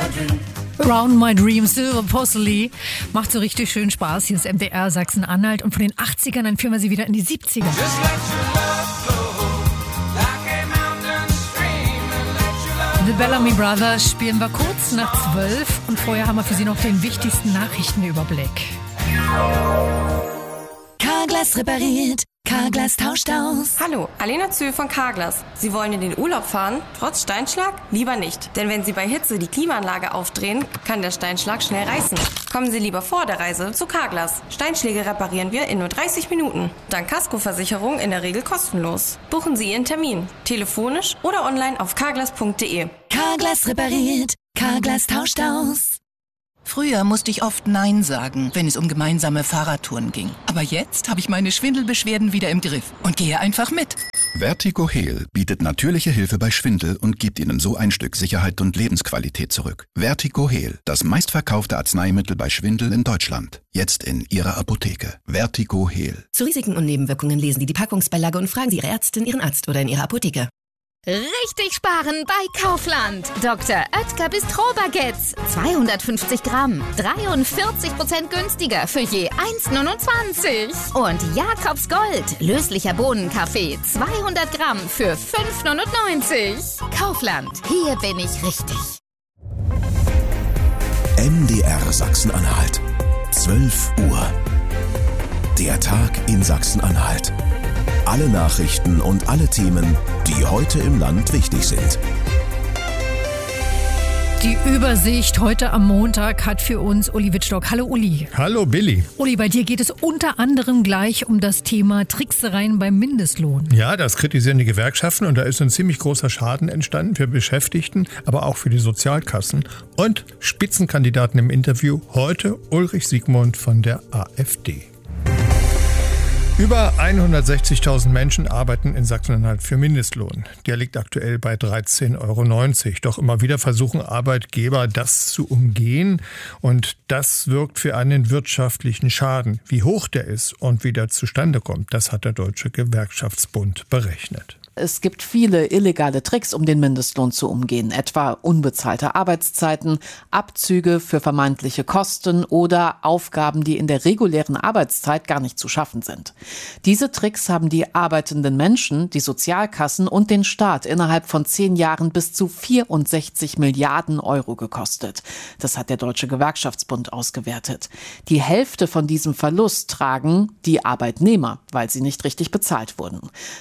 Around My Dream, Silver Porcelain. Macht so richtig schön Spaß. Hier ist MDR Sachsen-Anhalt. Und von den 80ern, dann führen wir sie wieder in die 70er. The Bellamy Brothers spielen wir kurz nach 12. Und vorher haben wir für Sie noch den wichtigsten Nachrichtenüberblick. Carglass repariert. Carglass tauscht aus. Hallo, Alena Zühl von Carglass. Sie wollen in den Urlaub fahren, trotz Steinschlag? Lieber nicht. Denn wenn Sie bei Hitze die Klimaanlage aufdrehen, kann der Steinschlag schnell reißen. Kommen Sie lieber vor der Reise zu Carglass. Steinschläge reparieren wir in nur 30 Minuten. Dank Kaskoversicherung in der Regel kostenlos. Buchen Sie Ihren Termin. Telefonisch oder online auf carglass.de. Carglass repariert. Carglass tauscht aus. Früher musste ich oft Nein sagen, wenn es um gemeinsame Fahrradtouren ging. Aber jetzt habe ich meine Schwindelbeschwerden wieder im Griff und gehe einfach mit. Vertigo Heal bietet natürliche Hilfe bei Schwindel und gibt Ihnen so ein Stück Sicherheit und Lebensqualität zurück. Vertigo Heal, das meistverkaufte Arzneimittel bei Schwindel in Deutschland. Jetzt in Ihrer Apotheke. Vertigo Heal. Zu Risiken und Nebenwirkungen lesen Sie die Packungsbeilage und fragen Sie Ihre Ärztin, Ihren Arzt oder in Ihrer Apotheke. Richtig sparen bei Kaufland. Dr. Oetker Bistro-Baguettes. 250 Gramm. 43% günstiger für je 1,29. Und Jakobs Gold. Löslicher Bohnenkaffee. 200 Gramm für 5,99. Kaufland. Hier bin ich richtig. MDR Sachsen-Anhalt. 12 Uhr. Der Tag in Sachsen-Anhalt. Alle Nachrichten und alle Themen, die heute im Land wichtig sind. Die Übersicht heute am Montag hat für uns Uli Wittstock. Hallo Uli. Hallo Billy. Uli, bei dir geht es unter anderem gleich um das Thema Tricksereien beim Mindestlohn. Ja, das kritisieren die Gewerkschaften und da ist ein ziemlich großer Schaden entstanden für Beschäftigten, aber auch für die Sozialkassen. Und Spitzenkandidaten im Interview heute Ulrich Siegmund von der AfD. Über 160.000 Menschen arbeiten in Sachsen-Anhalt für Mindestlohn. Der liegt aktuell bei 13,90 €. Doch immer wieder versuchen Arbeitgeber, das zu umgehen. Und das wirkt für einen wirtschaftlichen Schaden. Wie hoch der ist und wie der zustande kommt, das hat der Deutsche Gewerkschaftsbund berechnet. Es gibt viele illegale Tricks, um den Mindestlohn zu umgehen, etwa unbezahlte Arbeitszeiten, Abzüge für vermeintliche Kosten oder Aufgaben, die in der regulären Arbeitszeit gar nicht zu schaffen sind. Diese Tricks haben die arbeitenden Menschen, die Sozialkassen und den Staat innerhalb von 10 Jahren bis zu 64 Milliarden € gekostet. Das hat der Deutsche Gewerkschaftsbund ausgewertet. Die Hälfte von diesem Verlust tragen die Arbeitnehmer, weil sie nicht richtig bezahlt wurden.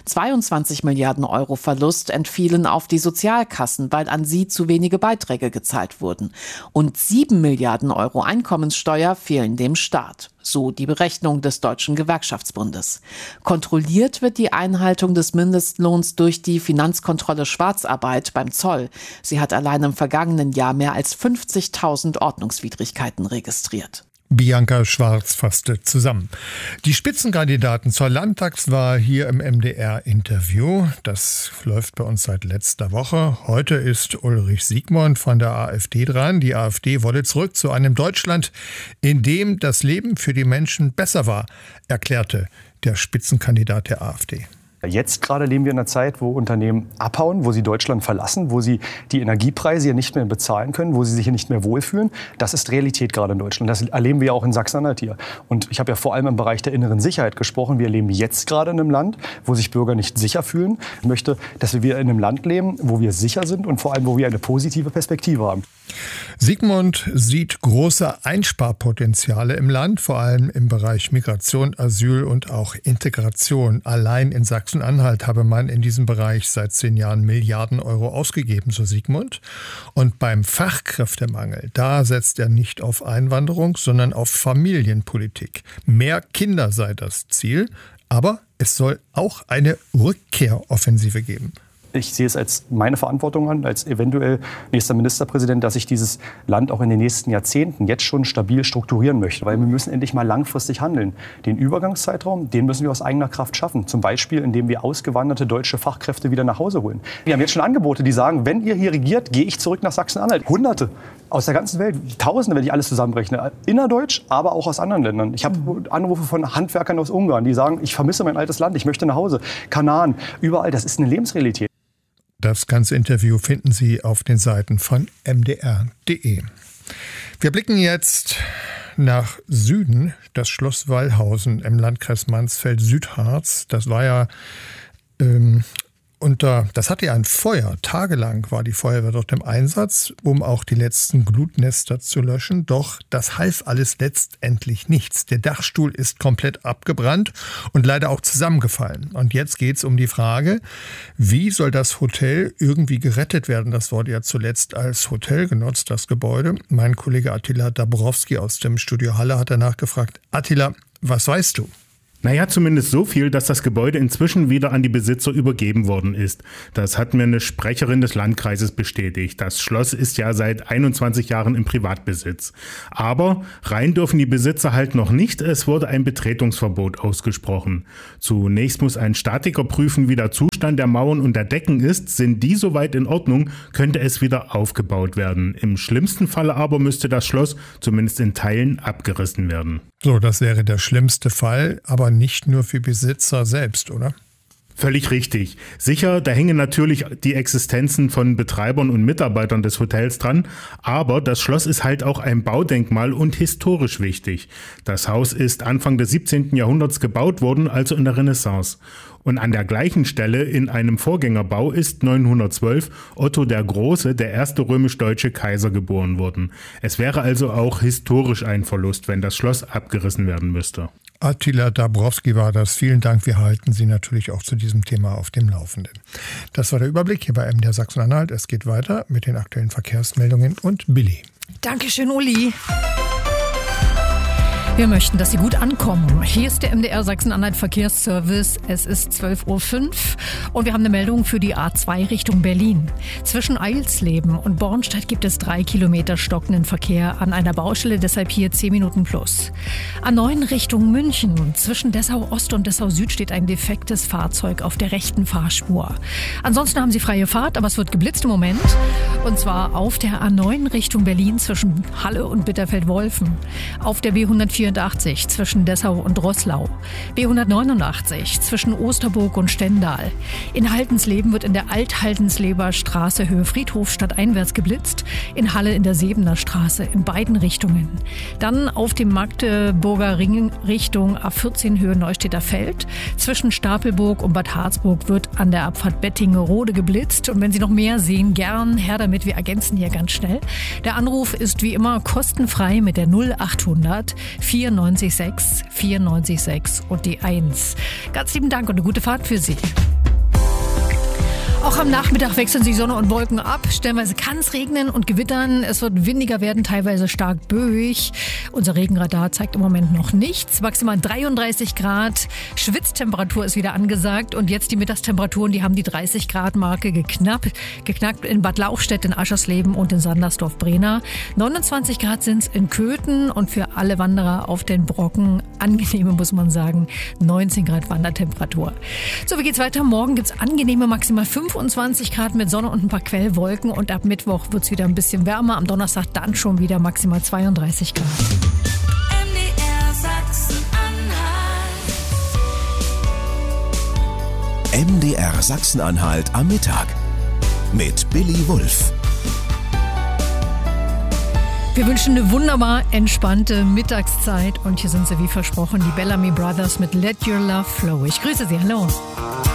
22 Milliarden € Verlust entfielen auf die Sozialkassen, weil an sie zu wenige Beiträge gezahlt wurden. Und 7 Milliarden € Einkommenssteuer fehlen dem Staat. So die Berechnung des Deutschen Gewerkschaftsbundes. Kontrolliert wird die Einhaltung des Mindestlohns durch die Finanzkontrolle Schwarzarbeit beim Zoll. Sie hat allein im vergangenen Jahr mehr als 50.000 Ordnungswidrigkeiten registriert. Bianca Schwarz fasste zusammen. Die Spitzenkandidaten zur Landtagswahl hier im MDR-Interview. Das läuft bei uns seit letzter Woche. Heute ist Ulrich Siegmund von der AfD dran. Die AfD wolle zurück zu einem Deutschland, in dem das Leben für die Menschen besser war, erklärte der Spitzenkandidat der AfD. Jetzt gerade leben wir in einer Zeit, wo Unternehmen abhauen, wo sie Deutschland verlassen, wo sie die Energiepreise hier nicht mehr bezahlen können, wo sie sich hier nicht mehr wohlfühlen. Das ist Realität gerade in Deutschland. Das erleben wir ja auch in Sachsen-Anhalt hier. Und ich habe ja vor allem im Bereich der inneren Sicherheit gesprochen. Wir leben jetzt gerade in einem Land, wo sich Bürger nicht sicher fühlen. Ich möchte, dass wir in einem Land leben, wo wir sicher sind und vor allem, wo wir eine positive Perspektive haben. Siegmund sieht große Einsparpotenziale im Land, vor allem im Bereich Migration, Asyl und auch Integration. Allein in Sachsen-Anhalt habe man in diesem Bereich seit 10 Jahren Milliarden € ausgegeben, so Siegmund. Und beim Fachkräftemangel, da setzt er nicht auf Einwanderung, sondern auf Familienpolitik. Mehr Kinder sei das Ziel, aber es soll auch eine Rückkehroffensive geben. Ich sehe es als meine Verantwortung an, als eventuell nächster Ministerpräsident, dass ich dieses Land auch in den nächsten Jahrzehnten jetzt schon stabil strukturieren möchte. Weil wir müssen endlich mal langfristig handeln. Den Übergangszeitraum, den müssen wir aus eigener Kraft schaffen. Zum Beispiel, indem wir ausgewanderte deutsche Fachkräfte wieder nach Hause holen. Wir haben jetzt schon Angebote, die sagen, wenn ihr hier regiert, gehe ich zurück nach Sachsen-Anhalt. Hunderte aus der ganzen Welt, Tausende, wenn ich alles zusammenrechne. Innerdeutsch, aber auch aus anderen Ländern. Ich habe Anrufe von Handwerkern aus Ungarn, die sagen, ich vermisse mein altes Land, ich möchte nach Hause. Kanaren, überall, das ist eine Lebensrealität. Das ganze Interview finden Sie auf den Seiten von mdr.de. Wir blicken jetzt nach Süden, das Schloss Wallhausen im Landkreis Mansfeld-Südharz. Das war ja das hatte ja ein Feuer. Tagelang war die Feuerwehr dort im Einsatz, um auch die letzten Glutnester zu löschen. Doch das half alles letztendlich nichts. Der Dachstuhl ist komplett abgebrannt und leider auch zusammengefallen. Und jetzt geht es um die Frage, wie soll das Hotel irgendwie gerettet werden? Das wurde ja zuletzt als Hotel genutzt, das Gebäude. Mein Kollege Attila Dabrowski aus dem Studio Halle hat danach gefragt. Attila, was weißt du? Naja, zumindest so viel, dass das Gebäude inzwischen wieder an die Besitzer übergeben worden ist. Das hat mir eine Sprecherin des Landkreises bestätigt. Das Schloss ist ja seit 21 Jahren im Privatbesitz. Aber rein dürfen die Besitzer halt noch nicht. Es wurde ein Betretungsverbot ausgesprochen. Zunächst muss ein Statiker prüfen, wie der Zustand der Mauern und der Decken ist. Sind die soweit in Ordnung, könnte es wieder aufgebaut werden. Im schlimmsten Falle aber müsste das Schloss zumindest in Teilen abgerissen werden. So, das wäre der schlimmste Fall, aber nicht nur für Besitzer selbst, oder? Völlig richtig. Sicher, da hängen natürlich die Existenzen von Betreibern und Mitarbeitern des Hotels dran, aber das Schloss ist halt auch ein Baudenkmal und historisch wichtig. Das Haus ist Anfang des 17. Jahrhunderts gebaut worden, also in der Renaissance. Und an der gleichen Stelle in einem Vorgängerbau ist 912 Otto der Große, der erste römisch-deutsche Kaiser, geboren worden. Es wäre also auch historisch ein Verlust, wenn das Schloss abgerissen werden müsste. Attila Dabrowski war das. Vielen Dank. Wir halten Sie natürlich auch zu diesem Thema auf dem Laufenden. Das war der Überblick hier bei MDR Sachsen-Anhalt. Es geht weiter mit den aktuellen Verkehrsmeldungen und Billy. Dankeschön, Uli. Wir möchten, dass Sie gut ankommen. Hier ist der MDR Sachsen-Anhalt Verkehrsservice. Es ist 12.05 Uhr und wir haben eine Meldung für die A2 Richtung Berlin. Zwischen Eilsleben und Bornstedt gibt es 3 Kilometer stockenden Verkehr an einer Baustelle, deshalb hier 10 Minuten plus. A9 Richtung München. Zwischen Dessau Ost und Dessau Süd steht ein defektes Fahrzeug auf der rechten Fahrspur. Ansonsten haben Sie freie Fahrt, aber es wird geblitzt im Moment. Und zwar auf der A9 Richtung Berlin zwischen Halle und Bitterfeld-Wolfen. Auf der B184 zwischen Dessau und Roßlau. B189 zwischen Osterburg und Stendal. In Haltensleben wird in der Alt-Haltensleber Straße Höhe Friedhof stadteinwärts geblitzt. In Halle in der Sebener Straße in beiden Richtungen. Dann auf dem Magdeburger Ring Richtung A14 Höhe Neustädter Feld. Zwischen Stapelburg und Bad Harzburg wird an der Abfahrt Bettingerode geblitzt. Und wenn Sie noch mehr sehen, gern her damit. Wir ergänzen hier ganz schnell. Der Anruf ist wie immer kostenfrei mit der 0800 94,6, 94,6 und die 1. Ganz lieben Dank und eine gute Fahrt für Sie. Auch am Nachmittag wechseln sich Sonne und Wolken ab. Stellenweise kann es regnen und gewittern. Es wird windiger werden, teilweise stark böig. Unser Regenradar zeigt im Moment noch nichts. Maximal 33 Grad. Schwitztemperatur ist wieder angesagt. Und jetzt die Mittagstemperaturen, die haben die 30-Grad-Marke geknackt in Bad Lauchstädt, in Aschersleben und in Sandersdorf-Brena. 29 Grad sind es in Köthen und für alle Wanderer auf den Brocken, angenehme muss man sagen, 19 Grad Wandertemperatur. So, wie geht's weiter? Morgen gibt's angenehme maximal 25 Grad mit Sonne und ein paar Quellwolken und ab Mittwoch wird es wieder ein bisschen wärmer. Am Donnerstag dann schon wieder maximal 32 Grad. MDR Sachsen-Anhalt. MDR Sachsen-Anhalt am Mittag mit Billy Wulff. Wir wünschen eine wunderbar entspannte Mittagszeit und hier sind sie wie versprochen, die Bellamy Brothers mit Let Your Love Flow. Ich grüße Sie, hallo.